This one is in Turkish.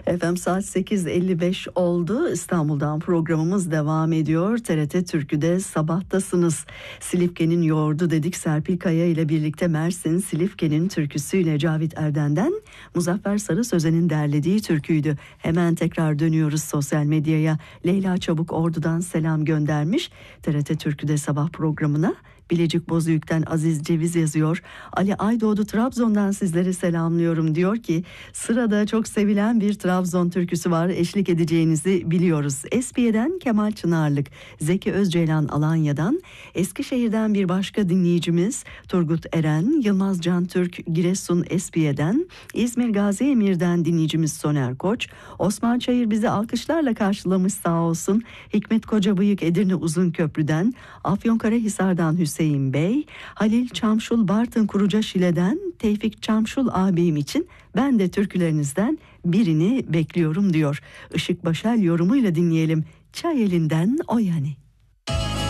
Efendim saat 8.55 oldu. İstanbul'dan programımız devam ediyor. TRT Türkü'de sabahtasınız. Silifke'nin yoğurdu dedik. Serpil Kaya ile birlikte Mersin Silifke'nin türküsüyle Cavit Erden'den Muzaffer Sarı Sözen'in derlediği türküydü. Hemen tekrar dönüyoruz sosyal medyaya. Leyla Çabuk Ordu'dan selam göndermiş. TRT Türkü'de sabah programına. Bilecik Bozüyük'ten Aziz Ceviz yazıyor. Ali Aydoğdu Trabzon'dan sizleri selamlıyorum diyor ki sırada çok sevilen bir Trabzon türküsü var, eşlik edeceğinizi biliyoruz. Espiye'den Kemal Çınarlık, Zeki Özceylan Alanya'dan, Eskişehir'den bir başka dinleyicimiz Turgut Eren, Yılmaz Cantürk Giresun Espiye'den, İzmir Gazi Emir'den dinleyicimiz Soner Koç, Osman Çayır bizi alkışlarla karşılamış sağ olsun. Hikmet Kocabıyık Edirne Uzunköprü'den, Afyonkarahisar'dan Hüseyin Bey, Halil Çamşul Bartın Kuruca Şile'den, Tevfik Çamşul abim için ben de türkülerinizden birini bekliyorum diyor. Işık Başal yorumuyla dinleyelim. Çay elinden o yani.